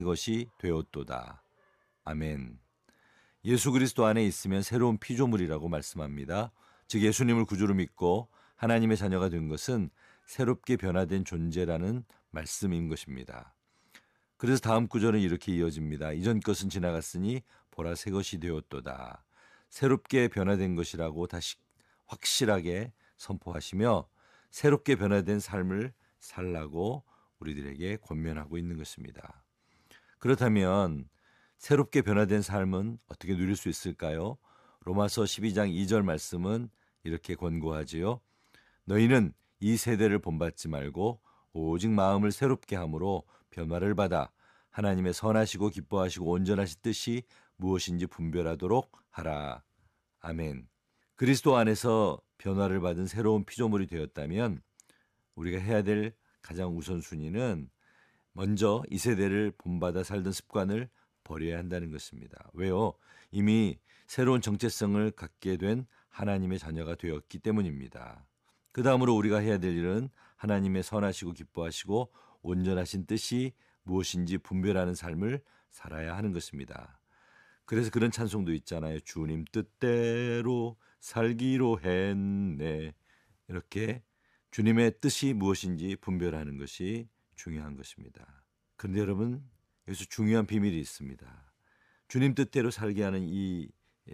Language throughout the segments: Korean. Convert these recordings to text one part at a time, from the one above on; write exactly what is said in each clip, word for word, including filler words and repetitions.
것이 되었도다. 아멘. 예수 그리스도 안에 있으면 새로운 피조물이라고 말씀합니다. 즉 예수님을 구주로 믿고 하나님의 자녀가 된 것은 새롭게 변화된 존재라는 말씀인 것입니다. 그래서 다음 구절은 이렇게 이어집니다. 이전 것은 지나갔으니 보라 새 것이 되었도다. 새롭게 변화된 것이라고 다시 확실하게 선포하시며 새롭게 변화된 삶을 살라고 우리들에게 권면하고 있는 것입니다. 그렇다면 새롭게 변화된 삶은 어떻게 누릴 수 있을까요? 로마서 십이 장 이 절 말씀은 이렇게 권고하지요. 너희는 이 세대를 본받지 말고 오직 마음을 새롭게 함으로 변화를 받아 하나님의 선하시고 기뻐하시고 온전하신 뜻이 무엇인지 분별하도록 하라. 아멘. 그리스도 안에서 변화를 받은 새로운 피조물이 되었다면 우리가 해야 될 가장 우선순위는 먼저 이 세대를 본받아 살던 습관을 버려야 한다는 것입니다. 왜요? 이미 새로운 정체성을 갖게 된 하나님의 자녀가 되었기 때문입니다. 그 다음으로 우리가 해야 될 일은 하나님의 선하시고 기뻐하시고 온전하신 뜻이 무엇인지 분별하는 삶을 살아야 하는 것입니다. 그래서 그런 찬송도 있잖아요. 주님 뜻대로 살기로 했네. 이렇게 주님의 뜻이 무엇인지 분별하는 것이 중요한 것입니다. 그런데 여러분, 여기서 중요한 비밀이 있습니다. 주님 뜻대로 살게 하는 이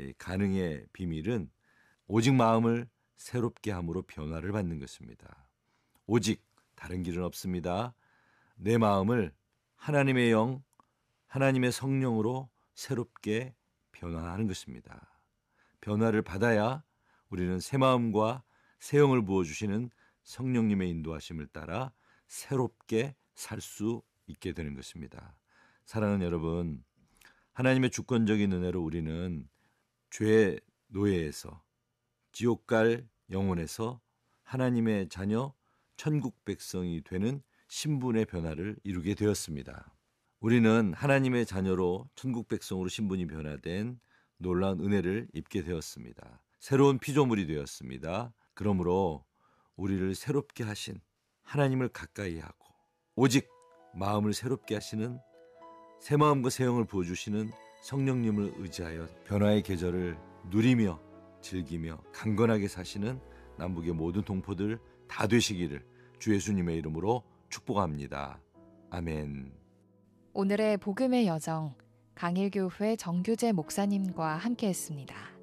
가능의 비밀은 오직 마음을 새롭게 함으로 변화를 받는 것입니다. 오직 다른 길은 없습니다. 내 마음을 하나님의 영, 하나님의 성령으로 새롭게 변화하는 것입니다. 변화를 받아야 우리는 새 마음과 새 영을 부어주시는 성령님의 인도하심을 따라 새롭게 살 수 있게 되는 것입니다. 사랑하는 여러분, 하나님의 주권적인 은혜로 우리는 죄의 노예에서 지옥 갈 영혼에서 하나님의 자녀 천국 백성이 되는 신분의 변화를 이루게 되었습니다. 우리는 하나님의 자녀로 천국 백성으로 신분이 변화된 놀라운 은혜를 입게 되었습니다. 새로운 피조물이 되었습니다. 그러므로 우리를 새롭게 하신 하나님을 가까이 하고 오직 마음을 새롭게 하시는 새 마음과 새 영을 부어주시는 성령님을 의지하여 변화의 계절을 누리며 즐기며 강건하게 사시는 남북의 모든 동포들 다 되시기를 주 예수님의 이름으로 축복합니다. 아멘. 오늘의 복음의 여정 강일교회 정규재 목사님과 함께했습니다.